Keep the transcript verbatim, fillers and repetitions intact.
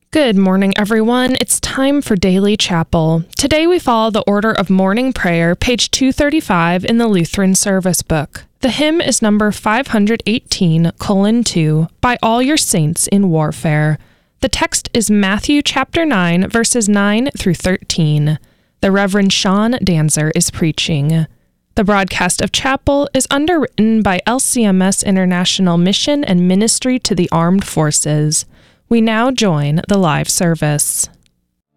Good morning, everyone. It's time for Daily Chapel. Today we follow the order of morning prayer, page two thirty-five in the Lutheran Service Book. The hymn is number five eighteen, colon two, By All Your Saints in Warfare. The text is Matthew chapter nine, verses nine through thirteen. The Reverend Sean Danzer is preaching. The broadcast of chapel is underwritten by L C M S International Mission and Ministry to the Armed Forces. We now join the live service.